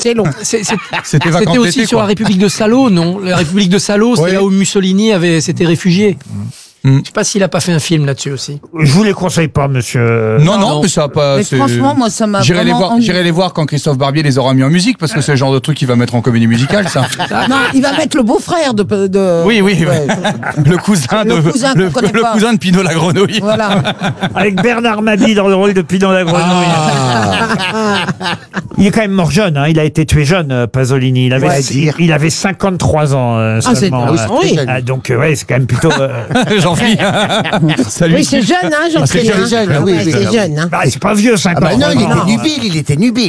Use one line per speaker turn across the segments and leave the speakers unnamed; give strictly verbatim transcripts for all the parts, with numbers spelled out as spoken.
c'était long.
C'est- c'est-
C'était vacances
C'était aussi
d'été,
sur
quoi.
la République de Salo, non? La République de Salo, c'est
Oui.
là où Mussolini avait, s'était réfugié.
Mm.
Je sais pas s'il a pas fait un film là-dessus aussi.
Je vous les conseille pas, monsieur.
Non, non,
non.
mais ça a pas.
Mais
c'est-
franchement, moi, ça m'a
J'irai les
vraiment
voir.
ennuyé.
J'irai les voir quand Christophe Barbier les aura mis en musique parce que c'est le genre de truc qu'il va mettre en comédie musicale, ça.
Non, il va mettre le beau-frère de, de...
Oui, oui, oui.
Ouais.
Le cousin
Le
de
cousin qu'on
le,
connaît
le
pas.
cousin de Pinot la grenouille.
Voilà.
Avec Bernard Mabie dans le rôle de Pinot la grenouille. Il est quand même mort jeune, hein. Il a été tué jeune, euh, Pasolini. Il avait,
Ouais,
il,
dire.
il avait cinquante-trois ans euh,
Ah, c'est-
seulement.
ah oui,
euh.
oui.
Ah, donc, euh, ouais, c'est quand même plutôt... euh,
Jean-Philippe. Salut.
Oui, c'est jeune, hein,
Ah, c'est
Jean-Pierre.
jeune,
jeune,
hein.
oui,
Ouais,
oui,
c'est
oui.
jeune, hein.
bah, c'est pas vieux,
Ah
cinquante.
bah non, il
ans.
était nubile, il était nubile.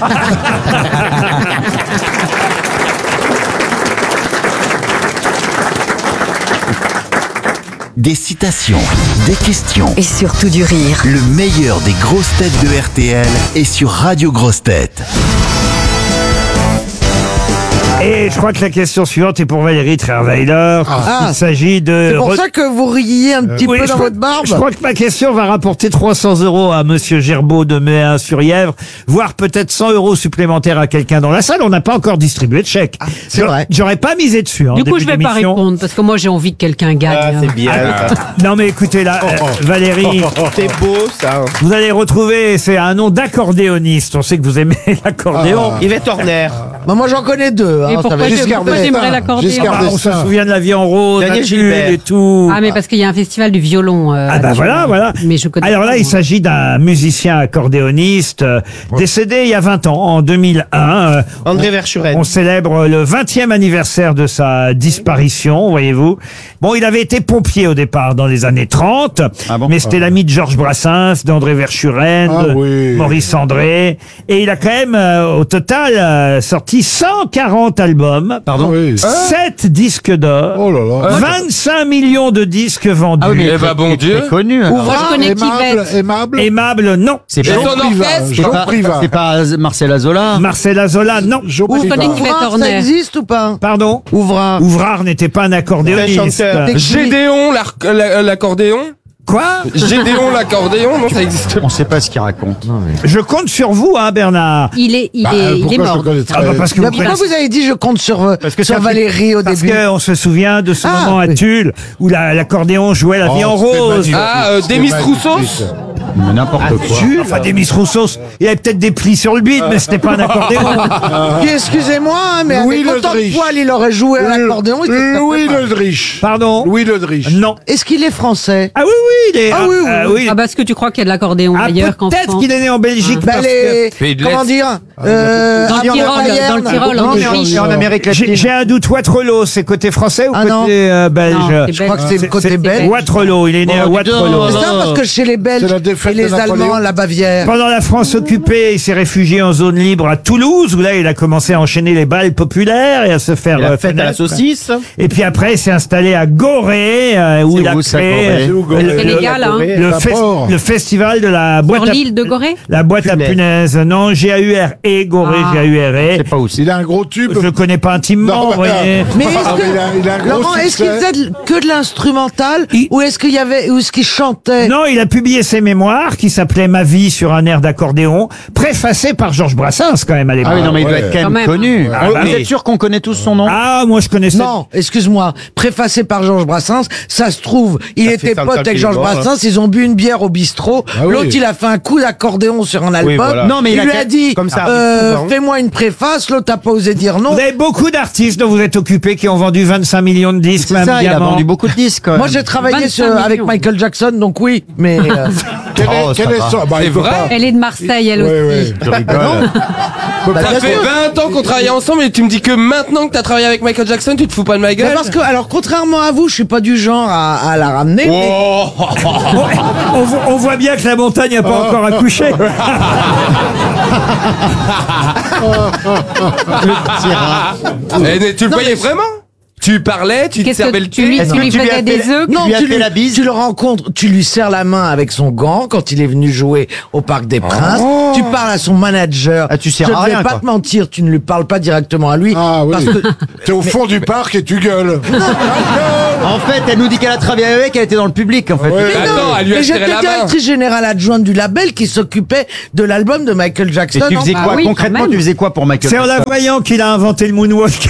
Des citations, des questions.
Et surtout du rire.
Le meilleur des grosses têtes de R T L est sur Radio Grosses Têtes.
Et je crois que la question suivante est pour Valérie Trierweiler.
Ah.
Il s'agit de...
C'est pour
re-
ça que vous riez un petit
Oui,
peu
je
dans
crois-
votre barbe.
Je crois que ma question va rapporter trois cents euros à Monsieur Gerbeau de Méun-sur-Yèvre, voire peut-être cent euros supplémentaires à quelqu'un dans la salle. On n'a pas encore distribué de chèque.
c'est
J'aurais-
vrai.
J'aurais pas misé dessus. En
Du coup,
début
je vais pas
d'émission.
répondre parce que moi j'ai envie que quelqu'un gagne.
Ah, c'est bien.
Non mais écoutez là, euh, Valérie,
C'est beau, ça.
vous allez retrouver, c'est un nom d'accordéoniste. On sait que vous aimez l'accordéon.
Yvette Horner.
Bah, moi, j'en connais deux.
Et
Hein,
pourquoi
ça va-
je-
Giscard
pourquoi
d'Estaing.
j'aimerais l'accorder
Giscard
Ah, on se
d'Estaing.
souvient de la vie en rose,
Daniel
la tulle
Gilbert.
et tout.
Ah, mais parce qu'il y a un festival du violon. euh,
Ah bah
là-dessus.
voilà, voilà.
Mais je connais
Alors
pas,
là, il
moi.
s'agit d'un musicien accordéoniste euh, décédé il y a vingt ans, en deux mille un. Euh,
André Verschuren.
On célèbre le vingtième anniversaire de sa disparition, voyez-vous. Bon, il avait été pompier au départ dans les années trente, mais c'était l'ami de Georges Brassens, d'André Verschuren,
Ah
de
oui.
Maurice André. Et il a quand même, euh, au total, euh, sorti cent quarante albums,
Pardon.
Oui.
sept disques d'or,
Oh là là.
vingt-cinq millions de disques vendus.
Eh ben, bon Dieu.
connu. alors.
Moi, je connais
Aimable,
Kivette.
aimable.
Aimable, non.
C'est
Et
pas,
son
Privat,
orchestre.
c'est
Jean
pas,
Privat.
c'est pas Marcel Azola.
Marcel Azola, non.
Jean
Ouvrard,
Privat.
connais Yvette
ça
Horner.
existe ou pas?
Pardon.
Ouvrard.
Ouvrard n'était pas un
Un
accordéoniste.
chanteur.
Gédéon, l'ar- la- l'accordéon.
Quoi?
Gédéon, l'accordéon, non, ça existe
On sait pas ce qu'il raconte.
Je compte sur vous, hein, Bernard.
Il est, il
Bah,
est, il est
pourquoi je
mort.
le connaîtrais
Ah bah parce que
Bah,
vous
pourquoi
connaissez-
vous avez dit je compte sur, euh,
Parce que
sur
ça-
Valérie au
Parce
début?
qu'on se souvient de ce
Ah,
moment à
oui.
Tulle où la- l'accordéon jouait la vie en
Oh, c'était
rose.
magnifique.
Ah, euh, Demis
C'était
Roussos.
magnifique.
Mais n'importe quoi.
Enfin, Demis Roussos, il avait peut-être des plis sur le bide, mais c'était pas un accordéon.
Puis, excusez-moi, hein, mais
Louis
avec autant de
Ledrich.
poils, il aurait joué à l'accordéon. il se
Louis
serait pas.
Ledrich.
Pardon?
Louis Ledrich.
Non.
Est-ce qu'il est français?
Ah oui, oui, il est.
Ah oui, oui,
ah,
oui.
Ah, parce que tu crois qu'il y a de l'accordéon
Ah,
ailleurs qu'en
peut-être
France.
qu'il est né en Belgique.
Bah,
parce
les...
Mais il
Comment
laisse-
dire euh,
Dans le
avant
Tyrol,
Bayern.
dans le Tyrol, en
Non, mais
Autriche.
Et en Amérique
que j'ai
latine.
j'ai un doute. Waterloo, c'est côté français ou
Ah,
côté
non.
euh, belge?
Non, c'est
Je crois que
belge.
c'est côté
C'est-
belge.
Waterloo, il est né à
Oh, dis
Waterloo.
donc.
C'est ça, parce que chez les Belges
C'est la défaite
et les
de Napoléon.
Allemands, la Bavière.
Pendant la France occupée, il s'est réfugié en zone libre à Toulouse, où là, il a commencé à enchaîner les balles populaires et à se faire
Et la
euh,
fête à la
connaître.
saucisse.
Et puis après, il s'est installé à Gorée, euh, où
C'est
il a
où, ça,
créé
Gorée
euh,
C'est où, Gorée
le,
C'est
le-
légal, hein.
le
La
fes-
Port.
le festival de la boîte
Sur
à,
l'île de Gorée.
la boîte à
Punaise.
punaise. Non, G A U R E, Gorée,
Ah.
G A U R E.
C'est pas où c'est.
Il a un gros tube.
Je le connais pas intimement,
Non,
vous voyez.
Mais
Ah,
est-ce
mais il a- il a un
que,
gros
Laurent, est-ce qu'il
succès.
faisait de- que de l'instrumental
Il-
ou est-ce qu'il y avait, ou est-ce qu'il chantait?
Non, il a publié ses mémoires qui s'appelaient Ma vie sur un air d'accordéon, préfacé par Georges Brassens quand même à l'époque.
Ah oui, non, mais il doit
ouais.
être quand même,
Quand même.
connu.
Ah,
Vous
bah
êtes
oui.
sûr qu'on connaît tous son nom?
Ah, moi je connaissais.
Non, excuse-moi, préfacé par Georges Brassens, ça se trouve, il
Ça
était
fait cinq
pote
ans
avec
qu'il
Georges
est mort,
Brassens, ils ont bu une bière au bistrot,
Ah oui.
l'autre il a fait un coup d'accordéon sur un album,
voilà.
Non, mais il
il
a
lui
qu'à-
a dit,
comme ça,
euh,
souvent.
fais-moi une préface, l'autre a pas osé dire non.
Vous avez beaucoup d'artistes dont vous êtes occupés qui ont vendu vingt-cinq millions de disques,
C'est
même
ça, il a
diamant.
vendu beaucoup de disques. quand
Moi
même.
j'ai travaillé
vingt-cinq
sur- avec
millions.
Michael Jackson, donc oui, mais... euh,
Quel est,
Oh,
quel
ça
est
va.
son... Bah,
C'est
il peut
vrai
pas.
Elle est de Marseille, elle
Ouais,
aussi.
ouais.
Je rigole.
bah,
Ça
bien
fait
sûr.
vingt ans qu'on travaille ensemble et tu me dis que maintenant que t'as travaillé avec Michael Jackson, tu te fous pas de ma
Bah,
gueule.
parce que, alors contrairement à vous, je suis pas du genre à, à la ramener, mais...
Oh.
on, vo- on voit bien que la montagne n'a pas encore accouché.
Eh, mais tu le voyais vraiment? Tu parlais, tu te
Qu'est-ce
servais
que
le
tu
thé.
lui,
Est-ce
tu
que
lui
tu lui as
faisais
fait
des
la-
œufs?
Non,
lui as
tu,
fait
lui,
la bise
tu le rencontres, tu lui serres la main avec son gant quand il est venu jouer au Parc des Princes. Tu parles à son manager.
Ah, tu sers
Je
à
ne vais
rien,
pas
quoi.
te mentir, tu ne lui parles pas directement à lui.
Ah oui.
Parce que
T'es au fond du parc et tu gueules.
En fait, elle nous dit qu'elle a travaillé avec, elle était dans le public, en fait.
Ouais.
Mais attends, elle lui a
Mais
serré
j'étais
la main.
directrice générale adjointe du label qui s'occupait de l'album de Michael
Et
Jackson.
tu
en-
faisais
Ah
quoi
oui, quand
concrètement?
même.
Tu faisais quoi pour Michael
C'est en la
Jackson
voyant qu'il a inventé le moonwalk.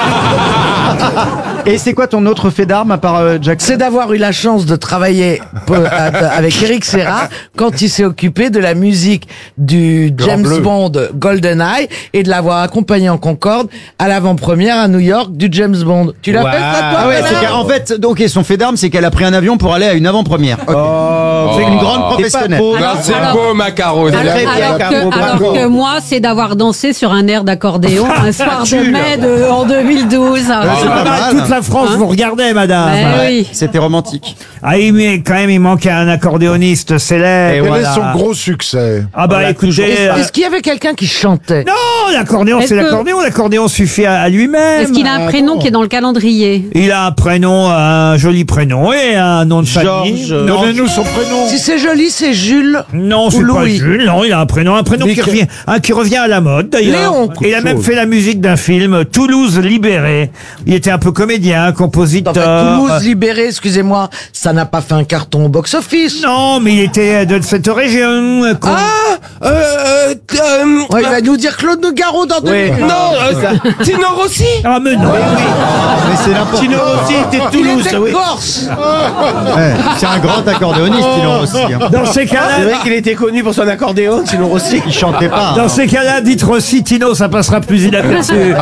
Et c'est quoi ton autre fait d'armes à part euh, Jackson?
C'est d'avoir eu la chance de travailler peu- à- avec Eric Serra quand il s'est occupé de la musique du
Grand
James
Bleu.
Bond GoldenEye et de l'avoir accompagné en Concorde à l'avant-première à New York du James Bond. Tu l'as fait ça toi
Ah ouais,
Bernard
c'est qu'en fait, donc, et son fait d'armes, c'est qu'elle a pris un avion pour aller à une avant-première.
Oh.
C'est une grande professionnelle.
Non,
Alors-
c'est
alors-
beau, Macaroni.
Alors,
Très bien,
alors
Caro,
que,
bravo.
alors que moi, c'est d'avoir dansé sur un air d'accordéon un soir de mai de, en deux mille douze.
c'est pas mal.
Toute la France
Hein
vous regardait, madame.
Eh oui.
C'était romantique.
Ah, il, mais quand même, il manquait un accordéoniste célèbre.
Et
Quel
voilà.
est son gros succès?
Ah bah écoutez, euh,
Est-ce qu'il y avait quelqu'un qui chantait?
non, l'accordéon,
Est-ce
c'est
que-
l'accordéon. L'accordéon suffit à, à lui-même.
Est-ce qu'il a un prénom qui est dans le calendrier?
Il a un prénom, un joli prénom et un nom de famille.
Georges.
Non,
Donnez-nous son prénom.
Si c'est joli, c'est Jules.
non, c'est
ou
pas
Louis.
Jules. Non, il a un prénom, un prénom qui
Mick-
revient, un qui revient à la mode d'ailleurs.
Léon.
Et il a même fait la musique d'un film, Toulouse libérée. Il était un peu comédien, compositeur.
En fait, Toulouse libéré, excusez-moi, ça n'a pas fait un carton au box-office.
Non, mais il était de cette région. euh, qu'on-
Ah, euh, euh, euh,
Ouais, il va nous dire Claude Nougaro dans deux
Oui.
minutes.
non, euh, Tino Rossi.
Ah, mais non.
Mais c'est n'importe
Tino
quoi.
Rossi était de
Il
Toulouse,
était
oui.
corse.
Ouais, c'est un grand accordéoniste, Tino Rossi. hein.
Dans ces
C'est
cas-là,
vrai qu'il était connu pour son accordéon, Tino Rossi.
Il chantait pas.
dans
hein.
ces cas-là, dites Rossi, Tino, ça passera plus inaperçu.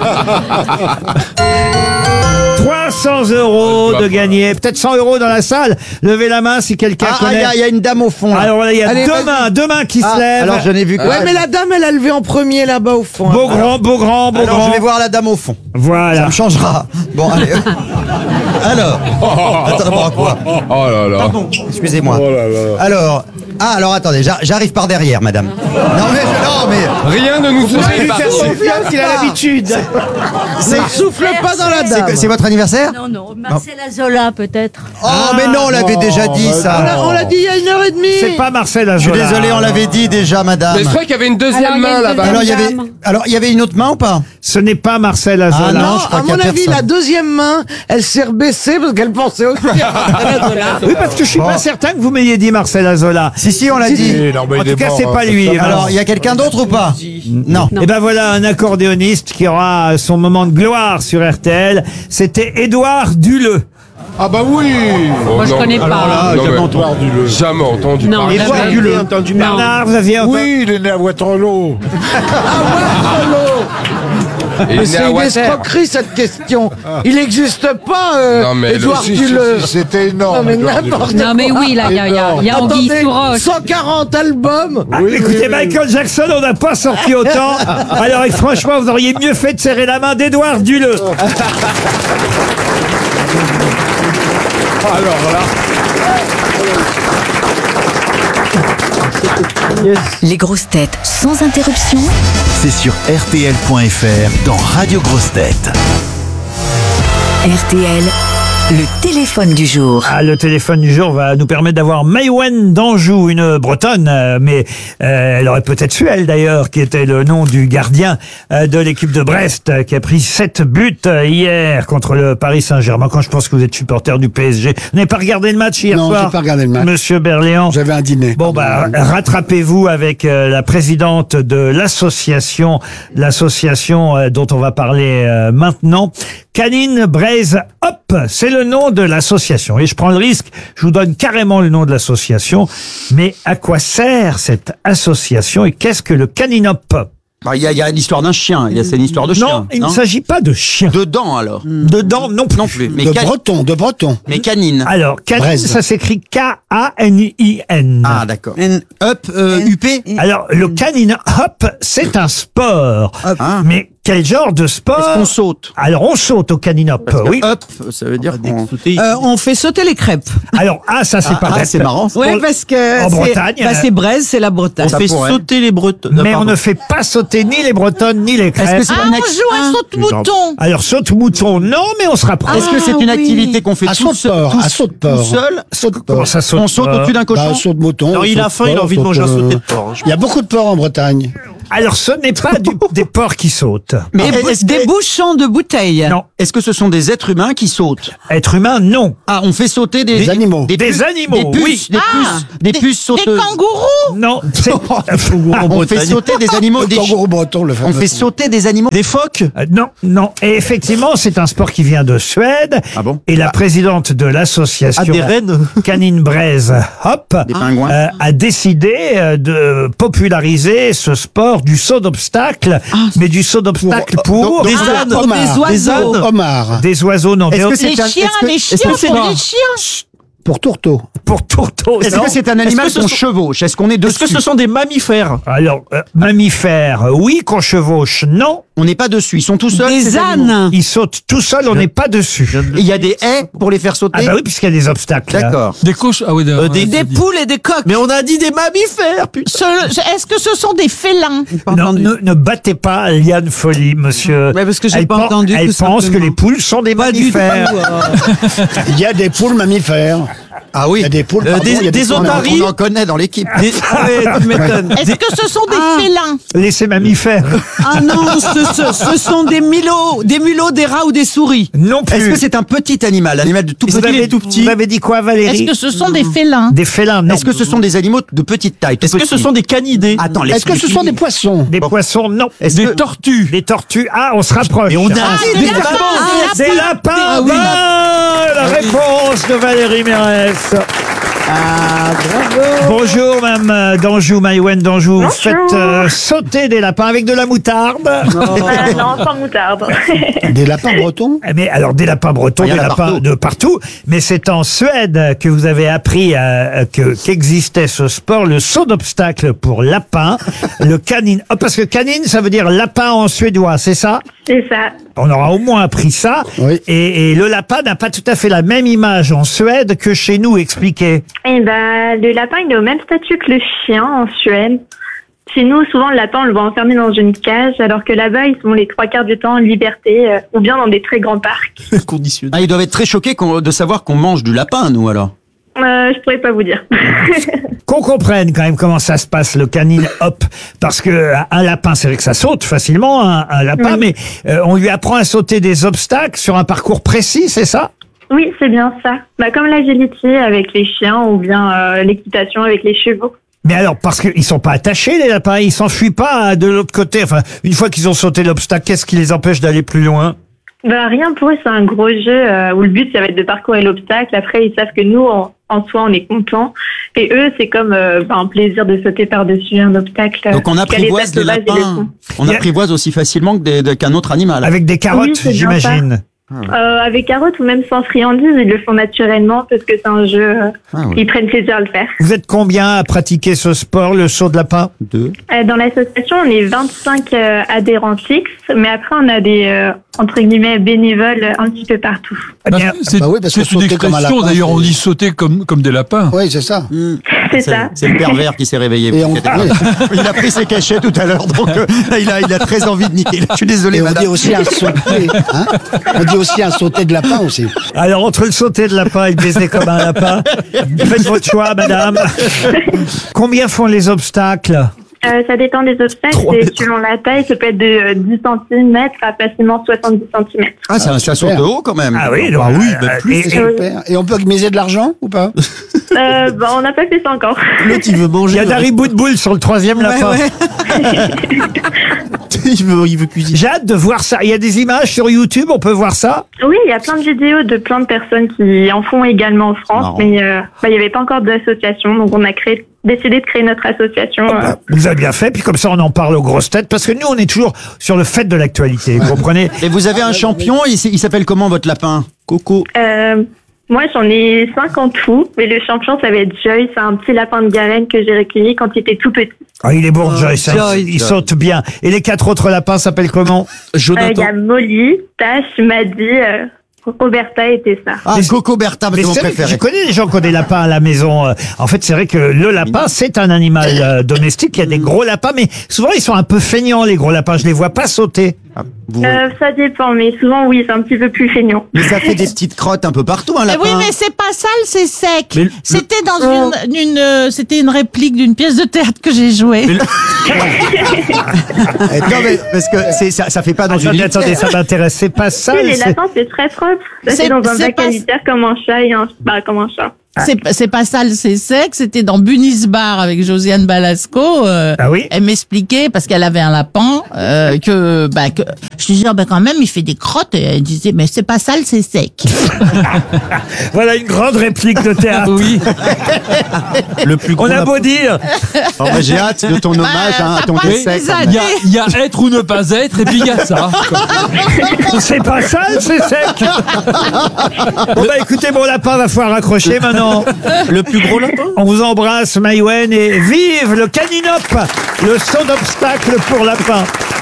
trois cents euros de gagner, peut-être cent euros dans la salle. Levez la main si quelqu'un
Ah, ah, il
connaît.
y, a- il y a une dame au fond. Là.
Alors voilà, il y a
Allez,
deux
vas-y.
mains, deux mains qui
Ah,
se lèvent.
alors je n'ai vu que.
Ouais, mais la dame, elle a levé en premier là-bas au fond.
Beau grand, beau grand, beau
Alors
grand.
je vais voir la dame au fond. Ça
Voilà.
me changera. Bon, allez. Alors. Attends, bon, quoi
Oh là là.
Pardon, excusez-moi.
Oh là là.
Alors. Ah, alors attendez, j'a- j'arrive par derrière, madame. Non, mais. Non, mais.
Rien ne nous
Il
fait
lui fait
par
confiance, il a l'habitude.
Ne souffle pas dans la
C'est
dame.
c'est votre anniversaire?
Non, non, Marcella Zola peut-être.
Oh, mais non, on l'avait
non,
déjà dit,
bah
On
ça.
l'a- On l'a dit il y a une heure et demie.
C'est pas Marcel
Je suis
Azola.
désolé, on l'avait dit déjà, madame.
Mais je crois qu'il y avait une
Alors,
deuxième
il y a
main
une
là-bas.
deuxième-
Alors, il y avait.
Dame.
Alors, il y avait une autre main ou pas?
Ce n'est pas Marcel Azola.
Ah,
Non,
non, je crois
à
qu'il y a
mon avis,
personne.
la deuxième main, elle s'est rebaissée parce qu'elle pensait aussi à Marcella Zola.
Oui, parce que je suis pas certain que vous m'ayez dit Marcel Azola.
Si, si, on l'a
Si,
dit.
Eh, non, mais
En
il est
tout cas,
mort,
c'est
hein.
pas lui. hein.
Alors, il y a quelqu'un d'autre ou pas? Non.
Et ben voilà un accordéoniste qui aura son moment de gloire sur R T L. C'était Édouard Duleux.
Ah bah oui.
Oh,
Moi, je
non.
connais pas.
là,
Non,
jamais
mais-
entendu.
Jamais entendu
Non,
parler.
jamais.
J'ai
Duleux.
entendu parler.
Bernard, vous aviez entendu?
Oui, il est né à Waterloo.
Et il est né
C'est
à
une
Water.
escroquerie cette question. Il n'existe pas, euh,
Non, mais le-
Édouard
Si, si,
Duleux.
si, C'était énorme.
Non mais
Édouard
n'importe
Duleux.
quoi.
Non, mais oui, là, il y a, il y a, il y a Anguille
Attendez,
sous roche.
cent quarante albums.
Ah,
Oui,
écoutez,
oui, oui.
Michael Jackson, on n'a pas sorti autant. Alors, et franchement, vous auriez mieux fait de serrer la main d'Édouard Duleux.
Alors là.
Les grosses têtes sans interruption.
C'est sur R T L point F R dans Radio Grosses Têtes.
R T L, le téléphone du jour.
Ah, le téléphone du jour va nous permettre d'avoir Maïwen d'Anjou, une Bretonne, euh, mais euh, elle aurait peut-être su, elle d'ailleurs, qui était le nom du gardien euh, de l'équipe de Brest, euh, qui a pris sept buts euh, hier contre le Paris Saint-Germain. Quand je pense que vous êtes supporter du P S G, vous n'avez pas regardé le match hier
Non,
soir?
j'ai pas regardé le match.
Monsieur Berléand.
J'avais un dîner.
Bon, bah, rattrapez-vous avec euh, la présidente de l'association, l'association euh, dont on va parler euh, maintenant. Canine Braise Hop, c'est le nom de l'association. Et je prends le risque, je vous donne carrément le nom de l'association. Mais à quoi sert cette association et qu'est-ce que le Canine Hop?
Bah, Il y, a- il y a l'histoire d'un chien. Il y a c'est une histoire de chien.
Non, il ne s'agit pas de chien.
Dedans alors.
Dedans, non plus.
Non plus. Mais,
De
can-
breton, de breton.
mais canine.
Alors, Canine,
Braise.
ça s'écrit K A N I N.
Ah, d'accord. Up, euh, U P.
Alors, le canine hop, c'est un sport.
Ah.
Mais Quel genre de sport?
Est-ce qu'on saute?
Alors, on saute au caninop,
Parce que
oui.
Hop, ça veut dire qu'on...
Euh, on fait sauter les crêpes.
Alors, ah, ça, c'est
Ah,
pas
ah,
bête.
c'est marrant.
Ouais, parce que
En
c'est-
Bretagne,
bah,
euh,
c'est Braise, c'est la Bretagne.
On fait
pourrait.
sauter les Bretons.
Mais on ne fait pas sauter ni les bretonnes, ni les crêpes.
Est-ce que c'est
Ah,
une,
on
ac-
joue à saute-mouton.
Alors, saute-mouton, non, mais on se rapproche.
Est-ce que c'est
Ah,
une
oui.
activité qu'on fait
À
tout seul,
saute-port,
tout,
à saute-port.
tout seul?
Comment ça saute?
On saute au-dessus d'un cochon?
Bah, saute mouton.
Alors, il a
saute
faim, il a
porc,
envie de
saute,
manger un
euh,
sauté de porc.
Il y a beaucoup de porcs en Bretagne.
Alors, ce n'est pas du- des porcs qui sautent.
Mais
Des, bou-
est-ce,
des
que,
bouchons de bouteilles.
Non.
est-ce que ce sont des êtres humains qui sautent?
Être humain, non.
Ah, on fait sauter des,
Des animaux.
Des
puces-
animaux,
des puces,
oui.
des
Ah,
puces, des,
des-
puces
Des
sauteuses.
kangourous.
Non. c'est-
On fait sauter des animaux,
Le
des
kangourou breton le fait.
on fait sauter des animaux.
Des phoques?
Euh, non, non. Et effectivement, c'est un sport qui vient de Suède.
Ah bon?
Et la présidente de l'association
Ah, des rennes?
Canine Braise Hop
Des pingouins.
euh, a décidé euh, de populariser ce sport du saut d'obstacle, mais du saut d'obstacle pour,
Des
Ah,
ânes?
homard.
des oiseaux.
Des ânes?
Homard.
des oiseaux, non.
Est-ce
Des-
que c'est
Les
un,
chiens,
est-ce que-
les
est-ce
chiens,
que c'est-
pour les chiens.
Pour tourteau.
pour tourteau.
est-ce
non.
que c'est un animal
Est-ce que
qu'on
ce sont-
chevauche? Est-ce qu'on est
Est-ce
dessus?
que ce sont des mammifères?
Alors, euh, mammifères, oui, qu'on chevauche, non.
On n'est pas dessus. Ils sont tout seuls.
Des
ces animaux.
ânes.
Ils sautent tout seuls, on n'est pas dessus.
Et il y a des haies pour les faire sauter?
Ah bah oui, puisqu'il y a des obstacles.
D'accord.
Des coches. Ah oui, d'accord.
Euh, des-
Des poules et des coqs.
Mais on a dit des mammifères, putain.
Ce- Est-ce que ce sont des félins?
Non, ne, ne battez pas Liane Folie, monsieur.
Ouais, parce que j'ai
Elle
pas
pen-
entendu,
Elle
tout
pense que
simplement.
les poules sont des
Pas du tout.
mammifères.
Il y a des poules mammifères.
Ah oui.
Il y a des poules.
Euh,
pardon,
des-
il y a
des
poules-
otaries.
On en connaît dans l'équipe.
Des... Ah ouais, tu m'étonnes.
Est-ce que ce sont des félins?
Laissez mammifères.
Ah non, ce, ce- ce sont des mulots, des mulots, des rats ou des souris.
Non plus.
Est-ce que c'est un petit animal, animal de tout
vous,
petit?
avez, vous avez dit quoi, Valérie?
Est-ce que ce sont des félins?
Des félins, non.
Est-ce que ce sont des animaux de petite taille? tout
Est-ce que ce
petits
sont des canidés?
Attends,
Est-ce que ce sont des poissons?
Des poissons, non.
Est-ce
des
que-
tortues. Des tortues. Ah, on se rapproche.
Mais on a-
Ah,
des
des
lapins.
lapins.
Ah, des lapins.
Ah oui.
Bonne réponse de Valérie Mérès.
Ah, bravo.
Bonjour, Mme d'Anjou, Maïwen d'Anjou. Vous faites euh, sauter des lapins avec de la moutarde.
Euh, non, sans moutarde.
Des lapins bretons?
Mais alors, des lapins bretons,
Il y en
des
a
lapins
partout.
de partout. Mais c'est en Suède que vous avez appris euh, que qu'existait ce sport, le saut d'obstacle pour lapin, le canine. Oh, parce que canine, ça veut dire lapin en suédois, c'est ça?
C'est ça.
On aura au moins appris ça.
Oui.
Et, et le lapin n'a pas tout à fait la même image en Suède que chez nous, expliquez.
Et ben, le lapin, il est au même statut que le chien en Suède. Chez nous, souvent, le lapin, on le voit enfermé dans une cage, alors que là-bas, ils sont les trois quarts du temps en liberté, euh, ou bien dans des très grands parcs.
Conditionné.
Ah, ils doivent être très choqués qu'on- de savoir qu'on mange du lapin, nous, alors.
Euh, je pourrais pas vous dire.
Qu'on comprenne quand même comment ça se passe, le canine hop. Parce que un lapin, c'est vrai que ça saute facilement, un, un lapin,
Oui.
mais euh, on lui apprend à sauter des obstacles sur un parcours précis, c'est ça?
Oui, c'est bien ça. Bah, comme l'agility avec les chiens, ou bien euh, l'équitation avec les chevaux.
Mais alors, parce qu'ils sont pas attachés, les lapins, ils s'enfuient pas de l'autre côté. Enfin, une fois qu'ils ont sauté l'obstacle, qu'est-ce qui les empêche d'aller plus loin?
Bah, rien pour eux, c'est un gros jeu euh, où le but, ça va être de parcourir l'obstacle. Après, ils savent que nous, en, en soi, on est contents. Et eux, c'est comme euh, bah, un plaisir de sauter par-dessus un obstacle.
Donc on
qu'à
apprivoise
l'état
les
sauvage, ils le
lapins.
font.
On apprivoise aussi facilement que des- de- qu'un autre animal.
Avec des carottes,
Oui, c'est bien
j'imagine.
Euh, avec carottes ou même sans friandises, ils le font naturellement parce que c'est un jeu, euh,
Ah ouais.
ils prennent plaisir à le faire.
Vous êtes combien à pratiquer ce sport, le saut de lapin?
Deux.
Euh, dans l'association, on est vingt-cinq euh, adhérents fixes, mais après on a des, euh, entre guillemets, bénévoles un petit peu partout.
Eh bien,
C'est
bah oui, parce que
c'est une
sauter comme un
expression,
lapin,
d'ailleurs, on
c'est-
dit sauter comme, comme des lapins.
Oui, c'est ça.
C'est ça.
C'est le pervers qui s'est réveillé.
Et on-
Vous inquiétez pas. Il a pris ses cachets tout à l'heure, donc euh, là, il a, il a très envie de niquer. Je suis désolé,
Et on
madame.
dit aussi un sauté. Hein, on dit aussi un sauté de lapin aussi.
alors, entre le sauter de lapin et le baiser comme un lapin, faites votre choix, madame. Combien font les obstacles?
Euh, ça dépend des obstacles,
Trois
et
mètres.
selon la taille, ça peut être de euh, dix centimètres à facilement soixante-dix centimètres.
Ah, ça, ça saute
super.
haut quand même.
Ah oui, donc,
Ah oui,
euh,
bah, plus,
et-
C'est
et-
super. Et on peut miser de l'argent ou pas?
Euh, bah, on n'a pas fait ça encore.
L'autre, il veut
il
manger.
y a Dari Boudboul sur le troisième lapin.
il, veut, il veut cuisiner.
J'ai hâte de voir ça. Il y a des images sur YouTube, on peut voir ça?
Oui, il y a plein de vidéos de plein de personnes qui en font également en France,
Marrant.
mais euh, bah, il n'y avait pas encore d'association, donc on a créé, décidé de créer notre association. euh,
Vous avez bien fait, puis comme ça on en parle aux grosses têtes, parce que nous on est toujours sur le fait de l'actualité, vous comprenez?
Et vous avez un champion, il, s- il s'appelle comment votre lapin? Coco.
Euh, Moi, j'en ai cinq en tout, mais le champion, ça va être Joy. C'est un petit lapin de Garenne que j'ai recueilli quand il était tout petit.
Ah, il est bon, Joyce. hein,
Joyce.
Il, il saute bien. Et les quatre autres lapins s'appellent comment?
Euh, Il y a Molly, Tash, Maddy, euh, Roberta et Tessa.
Ah, Coco Bertha,
Mais
c'est mon
c'est vrai que
préféré.
je connais des gens qui ont des lapins à la maison. Euh, En fait, c'est vrai que le lapin, c'est un animal euh, domestique. Il y a des gros lapins, mais souvent, ils sont un peu feignants, les gros lapins. Je les vois pas sauter.
Vous-
Euh, ça dépend, mais souvent, oui, c'est un petit peu plus feignant.
Mais ça fait des petites crottes un peu partout, un
Mais
lapin.
oui, mais c'est pas sale, c'est sec.
Mais le-
C'était dans une, une euh, c'était une réplique d'une pièce de théâtre que j'ai jouée.
Eh, non, mais parce que c'est, ça, ça fait pas dans
Attendez,
une
attendez, ça m'intéresse. C'est pas ça.
Oui, les lapins, c'est très propre. Ça
C'est-
fait dans un
c'est
bac
pas-
à litière comme un chat et un, bah, comme un chat.
C'est, c'est pas sale, c'est sec. C'était dans Bunis Bar avec Josiane Balasco. euh,
Ah oui?
Elle m'expliquait parce qu'elle avait un lapin euh, que, bah, que je disais ah, bah quand même il fait des crottes. Et elle disait mais c'est pas sale, c'est sec.
Voilà une grande réplique de théâtre.
Oui.
le plus gros
On a
lapin.
beau dire.
Oh, bah, j'ai hâte de ton hommage hein, à
ça
ton
passe
décès.
des
quand
années.
même.
Il y a, il y a être ou ne pas être, et puis il y a ça.
C'est pas sale, c'est sec. Bon bah écoutez, mon lapin va falloir raccrocher maintenant.
Le plus gros lapin.
On vous embrasse, Maïwen, et vive le caninop, le saut d'obstacle pour lapin.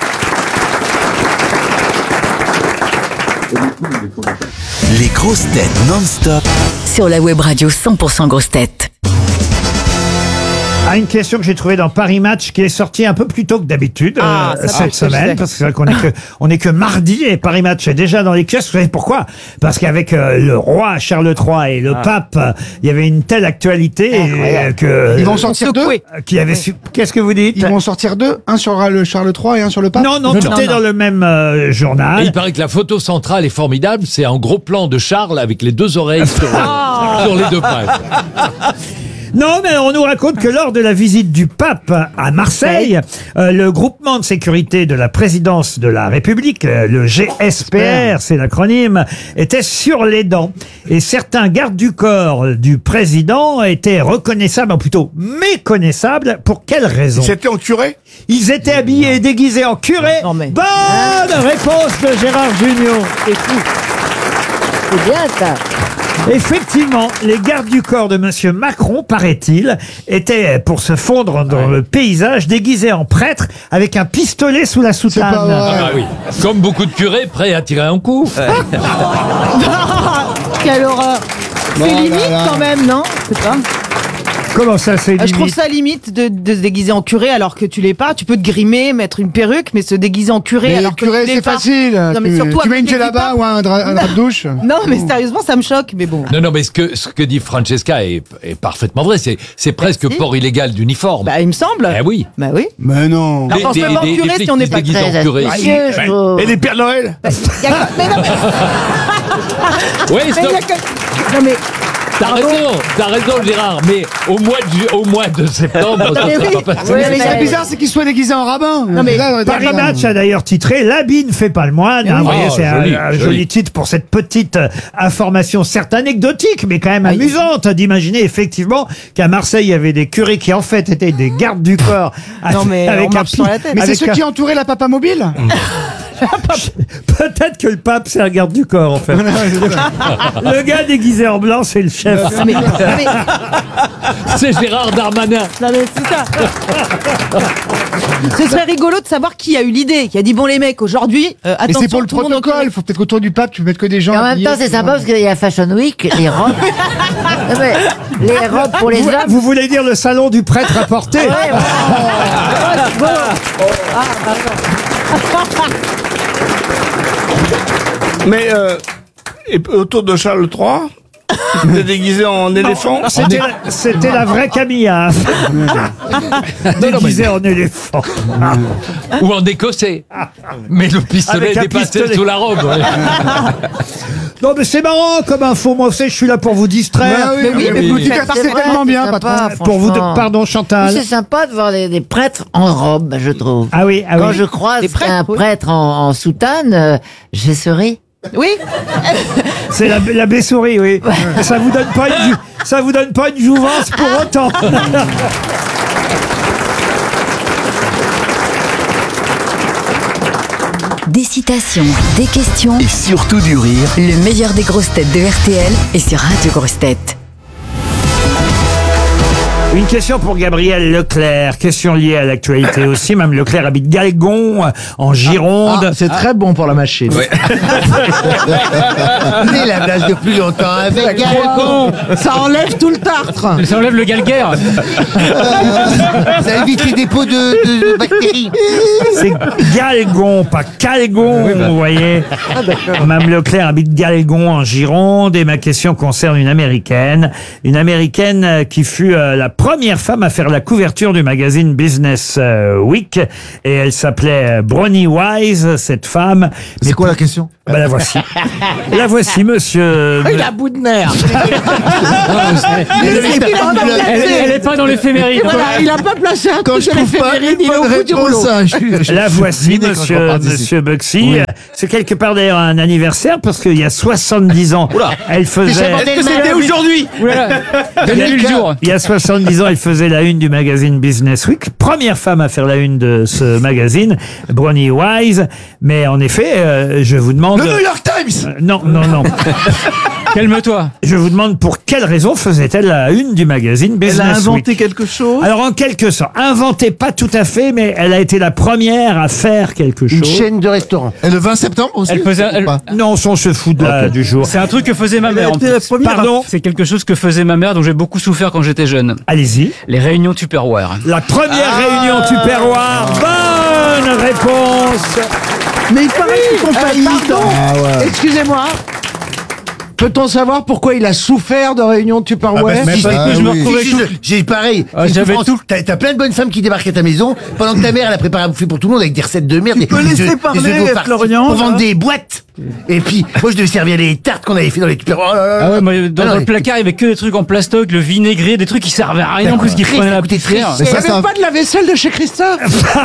Les grosses têtes non-stop.
Sur la web radio cent pour cent grosses têtes.
Ah, une question que j'ai trouvée dans Paris Match qui est sortie un peu plus tôt que d'habitude
Ah,
euh,
ça,
cette
ça, je
semaine,
sais.
parce que c'est vrai qu'on est que on est que mardi et Paris Match est déjà dans les kiosques. Vous savez pourquoi? Parce qu'avec euh, le roi Charles trois et le pape, euh, il y avait une telle actualité euh, que
Ils vont sortir deux
euh, qui avait su. Qu'est-ce que vous dites?
Ils vont sortir deux, un sur le Charles trois et un sur le pape.
Non, non, tout est dans le même euh, journal.
Et il paraît que la photo centrale est formidable. C'est un gros plan de Charles avec les deux oreilles sur, sur les deux pages.
Non, mais on nous raconte que lors de la visite du pape à Marseille, euh, le groupement de sécurité de la présidence de la République, euh, le G S P R, c'est l'acronyme, était sur les dents. Et certains gardes du corps du président étaient reconnaissables, ou plutôt méconnaissables. Pour quelle raison?
Ils étaient en curé?
Ils étaient habillés et déguisés en curé. Bonne réponse de Gérard Junior.
C'est fou. C'est bien ça.
Effectivement, les gardes du corps de Monsieur Macron, paraît-il, étaient, pour se fondre dans le paysage, déguisés en prêtres avec un pistolet sous la soutane.
Ah bah oui. Comme beaucoup de curés prêts à tirer un coup.
Quelle horreur.
Bon,
C'est
là,
limite
là.
quand même, non? C'est pas.
Comment ça, c'est
Ah, je trouve
limite?
ça limite de, de se déguiser en curé alors que tu l'es pas. Tu peux te grimer, mettre une perruque, mais se déguiser en curé
Mais
alors que
curé,
tu l'es
c'est
pas.
facile.
Non, mais
Tu-
surtout
tu mets
à
une
côté du
djellaba
pape.
ou un dra- un drap de douche.
Non, mais sérieusement, ça me choque, mais bon.
Non, non, mais ce que, ce que dit Francesca est, est parfaitement vrai. C'est, c'est presque port illégal d'uniforme.
Bah, il me semble.
Eh oui.
Bah oui.
Mais non.
Alors, pense même en curé si on n'est pas
déguisés
très
en curé.
astucieux, je trouve.
Et les Pères Noël?
Y a- mais non,
Oui,
mais
stop.
y a que- Non, mais.
T'as raison, t'as raison, Gérard, mais au mois de, ju- au mois de septembre, ça
Mais
sera
oui.
pas passé.
Mais ce qui serait bizarre, c'est qu'ils soient déguisés en rabbin.
Non, mais
Là,
Paris
là,
Match a d'ailleurs titré «L'habit ne fait pas le moine». Hein,
Oh,
vous voyez, c'est un,
joli,
un
joli.
joli titre pour cette petite euh, information, certes anecdotique, mais quand même amusante d'imaginer effectivement qu'à Marseille, il y avait des curés qui en fait étaient des gardes du corps.
Non, mais
avec
on marche
pi-
sur la tête.
Mais c'est
avec
ceux
un-
qui entouraient la papa mobile?
Peut-être que le pape, c'est un garde du corps, en fait. Le gars déguisé en blanc, c'est le chef.
Non, mais- non, mais-
C'est Gérard Darmanin.
non, mais c'est ça. Ce serait rigolo de savoir qui a eu l'idée, qui a dit bon les mecs aujourd'hui, euh,
Mais
attention
c'est pour le
tout monde en
protocole.
curé.
Faut peut-être qu'autour du pape, tu mettes que des gens.
Et en même
habillés.
temps, c'est sympa parce qu'il y a Fashion Week, les robes. Non, mais les robes pour les
vous,
hommes.
vous voulez dire le salon du prêtre à porter?
Ouais, voilà.
Bon. Ah, pardon.
Mais euh, et autour de Charles trois, il était déguisé en éléphant.
C'était la, c'était la vraie Camilla. Déguisée en éléphant.
Ou en écossais. Mais le pistolet
Avec un
dépassait
pistolet.
sous la robe. ouais.
Non, mais c'est marrant comme info. Moi aussi, je suis là pour vous distraire.
Bah oui, mais
oui,
écoute,
oui.
Car
C'est
c'est
vrai,
tellement
c'est
bien,
sympa,
patron.
Pour vous, de-
franchement.
pardon,
Oui,
Chantal.
c'est sympa de voir des, des prêtres en robe, je trouve.
Ah oui, ah
Quand
oui.
je croise
Des prêtres,
un
oui.
prêtre en, en soutane, euh, je souris.
Oui.
C'est la, la baie-souris, oui. Ça vous donne pas une, jou- ça vous donne pas une jouvence pour autant.
Des citations, des questions,
Et surtout du rire.
le meilleur des grosses têtes de R T L est sur Radio Grosses Têtes.
Une question pour Gabriel Leclerc, question liée à l'actualité aussi. Mme Leclerc habite Galgon, en Gironde.
Ah, c'est très bon pour la machine.
Il la place de plus longtemps avec
Galgon. Ça enlève tout le tartre.
Ça enlève le galguerre.
Ça évite les dépôts de, de- de bactéries.
C'est Galgon, pas Calgon, vous voyez. Mme Leclerc habite Galgon, en Gironde, et ma question concerne une Américaine. Une Américaine euh, qui fut euh, la première femme à faire la couverture du magazine Business euh, Week, et elle s'appelait euh, Bronnie Wise, cette femme.
C'est quoi la question?
Bah, la voici. La voici, monsieur.
Il a bout de nerf.
Elle, elle est pas dans l'éphéméride.
Voilà, il a pas placé un
Quand
truc
je
de
trouve pas
l'éphéméride,
une
il est au
bonne
bout du rouleau.
réponse, hein, je suis- je-
La
je suis
voici,
vidé quand je
monsieur,
repars d'ici.
monsieur Buxy.
Oui.
C'est quelque part d'ailleurs un anniversaire, parce qu'il y a soixante-dix ans, elle faisait...
Est-ce que c'était
aujourd'hui Voilà. Donnez-lui le jour.
Il y a soixante-dix ans, elle faisait la une du magazine Business Week. Première femme à faire la une de ce magazine, Bronnie Wise. Mais en effet, euh, je vous demande...
Le New York Times.
Euh, non, non, non.
Calme-toi.
Je vous demande pour quelle raison faisait-elle la une du magazine
Elle
Business
a inventé
Week.
quelque chose.
Alors en quelque sorte, inventée pas tout à fait, mais elle a été la première à faire quelque chose.
Une chaîne de restaurants.
Et le vingt septembre aussi?
Elle faisait-
ou
elle-
pas
Non, on se fout de là, du jour.
C'est un truc que faisait ma
Elle
mère.
a
en
été
plus.
la première à-
Pardon.
C'est quelque chose que faisait ma mère, dont j'ai beaucoup souffert quand j'étais jeune.
Allez-y.
Les réunions Tupperware.
La première
Ah.
réunion Tupperware. Bonne réponse.
Mais il paraît qu'ils font
Euh,
faillite.
pardon, excusez-moi. Peut-on savoir pourquoi il a souffert de réunion Tupperware?
bah,
Mais parce
Ah
que je me
oui.
retrouvais
Si,
tout.
je- J'ai pareil.
Ah,
C'est une
j'avais
souffrance.
tout.
T'as t'as plein de bonnes femmes qui débarquent à ta maison pendant que ta mère elle a préparé à bouffer pour tout le monde avec des recettes de merde.
Tu
des-
peux
des
laisser
œufs- des
parler,
œufs d'eau farcis
Florian,
pour vendre
là.
des boîtes. Et puis moi je devais servir les tartes qu'on avait fait dans les Tupperware. Oh là là
Ah
là.
ouais, moi, dans,
Ah non,
dans le
mais-
placard, il y avait que des trucs en plastoc, le vinaigre, des trucs qui servaient à rien en plus, qui
Triste,
prenaient la
écoutez,
poussière.
triste.
Mais
Il
ça,
n'y
ça,
avait pas de la vaisselle de chez Christophe.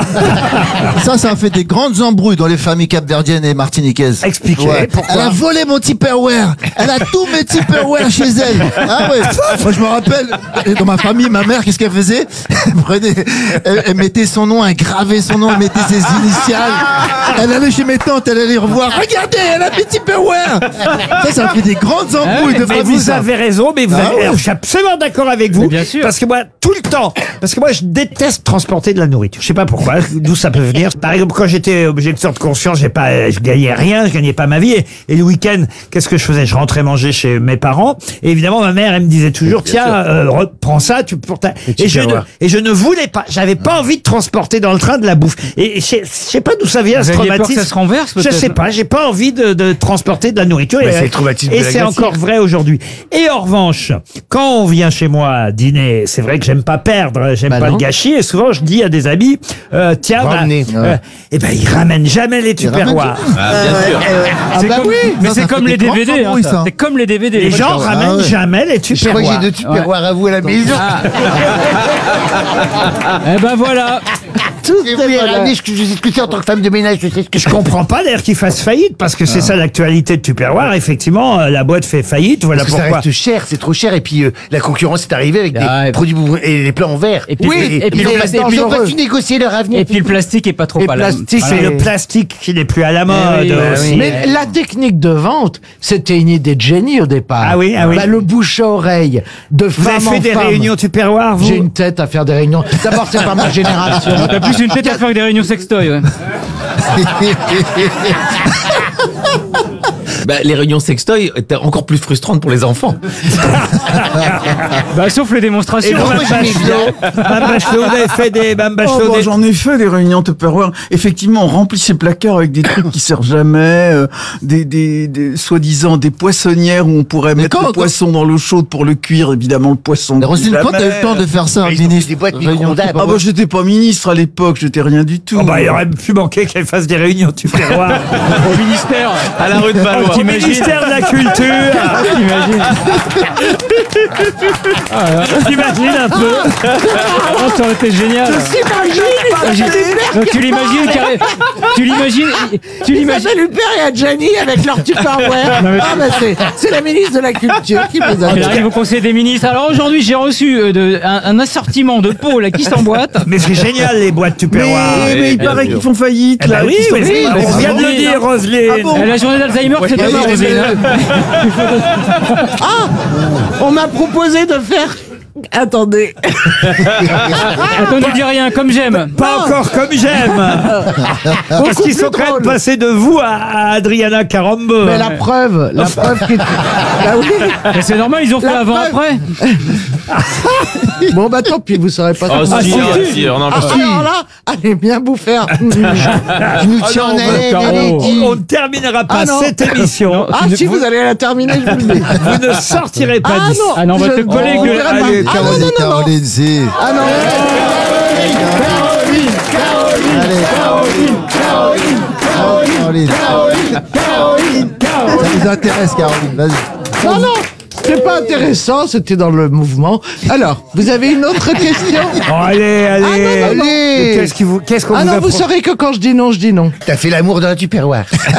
ça, ça a fait des grandes embrouilles dans les familles capverdiennes et martiniquaises.
Expliquez, pourquoi
Elle a volé mon Tupperware. Elle a tous mes Tupperware chez elle. Ah ouais. Moi, je me rappelle, dans ma famille, ma mère, qu'est-ce qu'elle faisait? Elle prenait, elle, elle mettait son nom, elle gravait son nom, elle mettait ses initiales. Elle allait chez mes tantes, elle allait revoir. Regardez, elle a mes Tupperware. Ça, ça fait des grandes embrouilles de
mais
famille.
vous
ça.
avez raison, mais vous
Ah
avez,
ouais.
alors, je suis absolument d'accord avec vous.
Mais bien sûr.
Parce que moi, tout le temps, parce que moi, je déteste transporter de la nourriture. Je sais pas pourquoi, d'où ça peut venir. Par exemple, quand j'étais objecteur de conscience, j'ai pas, je gagnais rien, je gagnais pas ma vie. Et, et le week-end, qu'est-ce que je faisais? Je rentrais manger chez mes parents. Et évidemment, ma mère, elle me disait toujours, tiens, euh, reprends ça, tu pour ta... Et je, ne, et je ne voulais pas, j'avais pas envie de transporter dans le train de la bouffe. Et je sais, je sais pas d'où ça vient,
Vous
ce
aviez peur que
traumatisme.
ça se renverse,
Je
peut-être?
sais pas, j'ai pas envie de, de transporter de la nourriture.
Bah,
et
c'est le traumatisme
et
de la
c'est
glacière.
encore vrai aujourd'hui. Et en revanche, quand on vient chez moi dîner, c'est vrai que j'aime pas perdre, j'aime
Bah
pas
non.
le gâchis, et souvent je dis à des amis, euh, tiens, bah,
Ramenez.
euh, eh ben ils ramènent jamais les Tupperware.
C'est
bah
comme,
oui.
mais
Ça,
c'est
ça
comme
fait
les
des grandes
D V D. hein,
embrouilles,
ça.
ça.
C'est comme les D V D.
Les
Moi,
gens
je-
ramènent
ouais.
jamais les
Je crois que j'ai
Tupperware.
deux Tupperware à vous à la maison.
Eh ben voilà.
Et vous les ramenez, je, je sais ce que c'est en tant que femme de ménage, je sais ce que
Je comprends pas d'ailleurs qu'ils fassent faillite, parce que c'est ça l'actualité de Tupperware. Effectivement, euh, la boîte fait faillite, voilà
Parce que ça
pourquoi.
reste cher, c'est trop cher. Et puis euh, la concurrence est arrivée avec des
Ah, et-
produits bouv- et les plats en verre.
Et puis-
oui,
et puis
ils
le
ont-
plastique
ils ont pas
dangereux.
su négocier leur avenir.
Et puis le plastique est pas trop
Et
à la
plastique,
C'est
Et-
le plastique qui n'est plus à la mode
oui, bah
aussi.
oui.
Mais la technique de vente, c'était une idée de génie au départ.
Ah oui, ah oui.
Bah, le bouche à oreille, de
Vous avez
femme en
fait des
femme.
réunions Tupperware, vous?
J'ai une tête à faire des réunions. D'abord, c'est pas ma génération.
T'as plus une tête à faire avec des réunions sextoy. Ouais.
Bah, les réunions sextoy étaient encore plus frustrantes pour les enfants.
Bah, sauf les
Et
démonstrations.
vous,
hein.
Mme Bachelot, Mme Bachelot, vous avez fait des, Mme
Oh,
Bachelot,
bah,
des-
j'en ai fait des réunions Tupperware. Effectivement, on remplit ses placards avec des trucs qui servent jamais, euh, des, des, des soi-disant des poissonnières où on pourrait mettre
quand-
le poisson dans l'eau chaude pour le cuire. Évidemment, le poisson.
Mais Roselyne,
jamais.
quand t'as eu le temps de faire ça,
Ils ont
ministre?
des boîtes
Réunion
micro-ondables.
Ah bah j'étais pas ministre à l'époque, j'étais rien du tout.
Oh bah, il aurait pu manquer qu'elle fasse des réunions Tupperware.
Au ministère.
À la rue de Valois.
Oh,
Au
t'imagines
ministère de la Culture.
T'imagines T'imagines un peu Oh, ça aurait été génial. Donc tu l'imagines carré- Tu l'imagines Tu l'imagines
Isabelle Huppert et Adjani avec leur Tupperware.
Non, mais-
Ah, bah, c'est, c'est la ministre de la Culture qui vous a
Elle arrive au Conseil des ministres. Alors aujourd'hui, j'ai reçu euh, de, un, un assortiment de pots là, qui s'emboîtent.
Mais c'est génial les boîtes Tupperware.
Mais, mais il
bien
paraît
sûr.
qu'ils font faillite,
Eh ben
là.
oui,
qu'ils sont-
oui, oui,
Ah,
on
bon,
vient de le
oui,
dire,
non.
Roselyne.
Ah bon
Euh, La journée d'Alzheimer, c'est demain,
oui,
Roselyne.
Ah, on m'a proposé de faire. Attendez.
Attends, ne dis rien, comme j'aime.
Pas encore comme j'aime. Parce
Beaucoup
qu'ils sont
plus
quand même
drôle.
passés de vous à, à Adriana Carambeu.
Mais la preuve, la preuve qui. Bah oui.
Mais c'est normal, ils ont fait
La
avant,
preuve.
après.
Bon bah tant pis, vous saurez pas.
Oh,
ça.
si,
si,
ah,
si.
si, on en
Ah, alors là, allez bien vous faire.
Tu nous tiens en haleine,
Caro.
allez, dis.
On ne terminera pas
Ah non.
cette émission.
Ah si vous allez la terminer, je vous le dis.
Vous ne sortirez pas
Ah
d'ici.
non.
Ah non, on va
Je-
te coller avec
on
le-
dirait pas.
Allez,
Ah non,
Caroline,
non, non, non.
Caroline, c'est...
Ah non.
Allez, Caroline, Caroline, Caroline, ça nous intéresse, Caroline, vas-y.
Non, non, c'était pas intéressant, c'était dans le mouvement. Alors, vous avez une autre question?
Oh, allez, allez.
Ah, non, non, non.
Mais Qu'est-ce qui vous, qu'est-ce qu'on
Ah
vous
non,
a
vous
pro-
saurez que quand je dis non, je dis non.
T'as fait l'amour dans la Tupperware.